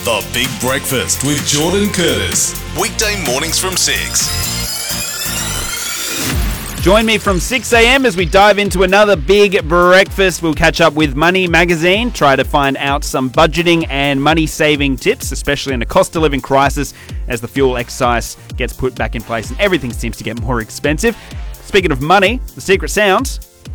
The Big Breakfast with Jordan Curtis. Weekday mornings from 6. Join me from 6 a.m. as we dive into another Big Breakfast. We'll catch up with Money Magazine, try to find out some budgeting and money-saving tips, especially in a cost-of-living crisis as the fuel excise gets put back in place and everything seems to get more expensive. Speaking of money, the secret sounds.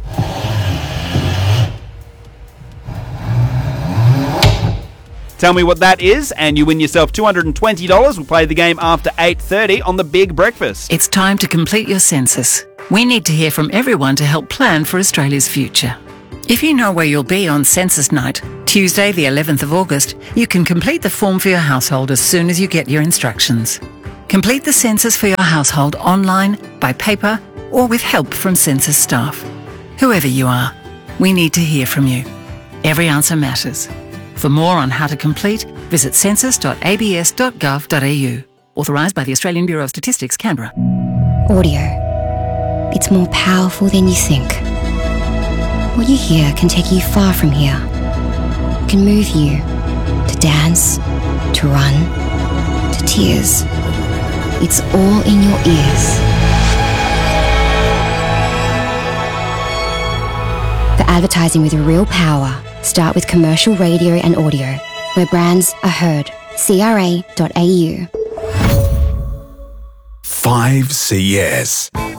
Tell me what that is, and you win yourself $220. We'll play the game after 8:30 on The Big Breakfast. It's time to complete your census. We need to hear from everyone to help plan for Australia's future. If you know where you'll be on census night, Tuesday the 11th of August, you can complete the form for your household as soon as you get your instructions. Complete the census for your household online, by paper, or with help from census staff. Whoever you are, we need to hear from you. Every answer matters. For more on how to complete, visit census.abs.gov.au. Authorised by the Australian Bureau of Statistics, Canberra. Audio. It's more powerful than you think. What you hear can take you far from here. It can move you to dance, to run, to tears. It's all in your ears. For advertising with real power, start with commercial radio and audio, where brands are heard. CRA.au. 5CS.